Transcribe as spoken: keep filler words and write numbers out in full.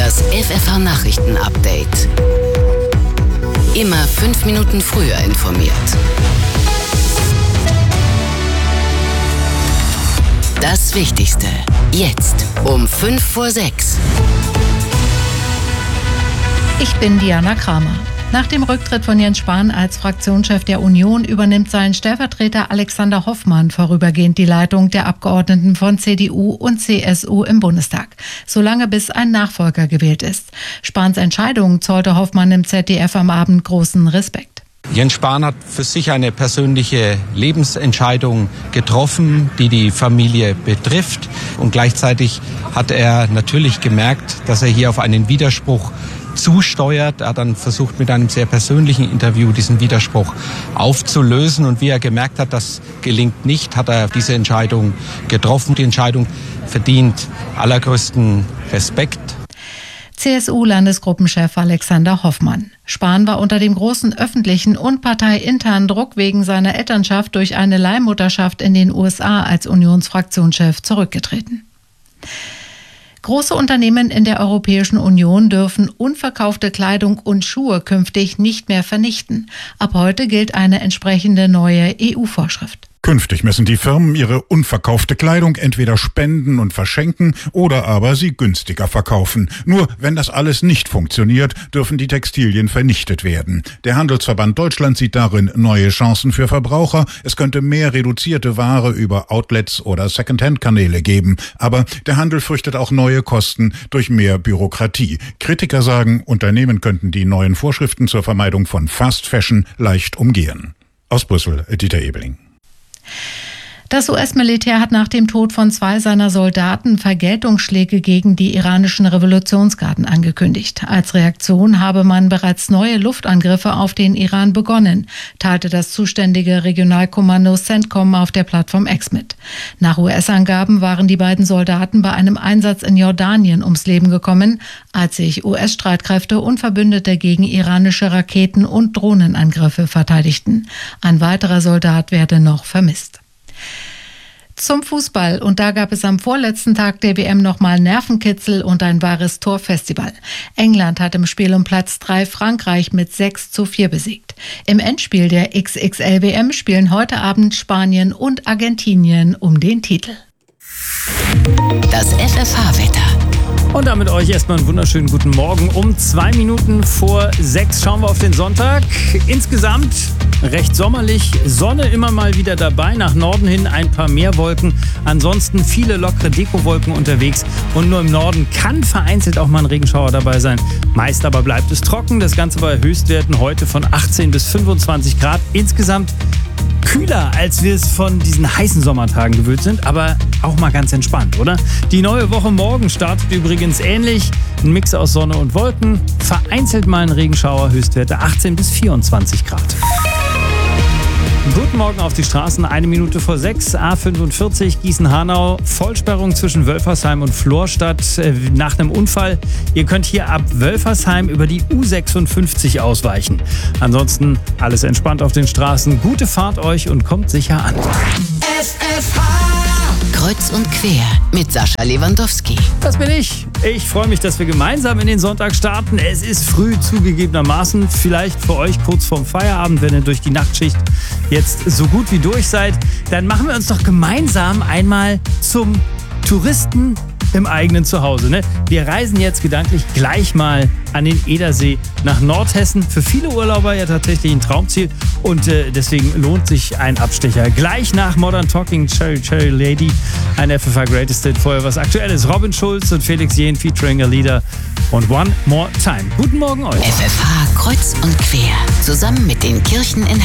Das F F H-Nachrichten-Update. Immer fünf Minuten früher informiert. Das Wichtigste. Jetzt um fünf vor sechs. Ich bin Diana Kramer. Nach dem Rücktritt von Jens Spahn als Fraktionschef der Union übernimmt sein Stellvertreter Alexander Hoffmann vorübergehend die Leitung der Abgeordneten von C D U und C S U im Bundestag, solange bis ein Nachfolger gewählt ist. Spahns Entscheidung zollte Hoffmann im Z D F am Abend großen Respekt. Jens Spahn hat für sich eine persönliche Lebensentscheidung getroffen, die die Familie betrifft. Und gleichzeitig hat er natürlich gemerkt, dass er hier auf einen Widerspruch zusteuert. Er hat dann versucht, mit einem sehr persönlichen Interview diesen Widerspruch aufzulösen. Und wie er gemerkt hat, das gelingt nicht, hat er diese Entscheidung getroffen. Die Entscheidung verdient allergrößten Respekt. C S U-Landesgruppenchef Alexander Hoffmann. Spahn war unter dem großen öffentlichen und parteiinternen Druck wegen seiner Elternschaft durch eine Leihmutterschaft in den U S A als Unionsfraktionschef zurückgetreten. Große Unternehmen in der Europäischen Union dürfen unverkaufte Kleidung und Schuhe künftig nicht mehr vernichten. Ab heute gilt eine entsprechende neue E U-Vorschrift. Künftig müssen die Firmen ihre unverkaufte Kleidung entweder spenden und verschenken oder aber sie günstiger verkaufen. Nur wenn das alles nicht funktioniert, dürfen die Textilien vernichtet werden. Der Handelsverband Deutschland sieht darin neue Chancen für Verbraucher. Es könnte mehr reduzierte Ware über Outlets oder Secondhand-Kanäle geben. Aber der Handel fürchtet auch neue Kosten durch mehr Bürokratie. Kritiker sagen, Unternehmen könnten die neuen Vorschriften zur Vermeidung von Fast Fashion leicht umgehen. Aus Brüssel, Dieter Ebeling. Das U S-Militär hat nach dem Tod von zwei seiner Soldaten Vergeltungsschläge gegen die iranischen Revolutionsgarden angekündigt. Als Reaktion habe man bereits neue Luftangriffe auf den Iran begonnen, teilte das zuständige Regionalkommando CENTCOM auf der Plattform X mit. Nach U S-Angaben waren die beiden Soldaten bei einem Einsatz in Jordanien ums Leben gekommen, als sich U S-Streitkräfte und Verbündete gegen iranische Raketen- und Drohnenangriffe verteidigten. Ein weiterer Soldat werde noch vermisst. Zum Fußball. Und da gab es am vorletzten Tag der W M nochmal Nervenkitzel und ein wahres Torfestival. England hat im Spiel um Platz drei Frankreich mit sechs zu vier besiegt. Im Endspiel der X X L W M spielen heute Abend Spanien und Argentinien um den Titel. Das F F H-Wetter. Und damit euch erstmal einen wunderschönen guten Morgen. Um zwei Minuten vor sechs schauen wir auf den Sonntag. Insgesamt recht sommerlich, Sonne immer mal wieder dabei, nach Norden hin ein paar mehr Wolken. Ansonsten viele lockere Dekowolken unterwegs und nur im Norden kann vereinzelt auch mal ein Regenschauer dabei sein. Meist aber bleibt es trocken, das Ganze bei Höchstwerten heute von achtzehn bis fünfundzwanzig Grad. Insgesamt kühler, als wir es von diesen heißen Sommertagen gewöhnt sind, aber auch mal ganz entspannt, oder? Die neue Woche morgen startet übrigens ähnlich. Ein Mix aus Sonne und Wolken, vereinzelt mal ein Regenschauer, Höchstwerte achtzehn bis vierundzwanzig Grad. Guten Morgen auf die Straßen, eine Minute vor sechs, A fünfundvierzig Gießen-Hanau, Vollsperrung zwischen Wölfersheim und Florstadt äh, nach einem Unfall. Ihr könnt hier ab Wölfersheim über die U sechsundfünfzig ausweichen. Ansonsten alles entspannt auf den Straßen, gute Fahrt euch und kommt sicher an. F F H Kreuz und quer mit Sascha Lewandowski. Das bin ich. Ich freue mich, dass wir gemeinsam in den Sonntag starten. Es ist früh zugegebenermaßen, vielleicht für euch kurz vorm Feierabend, wenn ihr durch die Nachtschicht jetzt so gut wie durch seid. Dann machen wir uns doch gemeinsam einmal zum Touristen im eigenen Zuhause. Ne? Wir reisen jetzt gedanklich gleich mal an den Edersee nach Nordhessen. Für viele Urlauber ja tatsächlich ein Traumziel und äh, deswegen lohnt sich ein Abstecher. Gleich nach Modern Talking, Cherry Cherry Lady, ein F F H Greatest Hit. Vorher was Aktuelles. Robin Schulz und Felix Jähn featuring Alida und One More Time. Guten Morgen euch. F F H Kreuz und quer. Zusammen mit den Kirchen in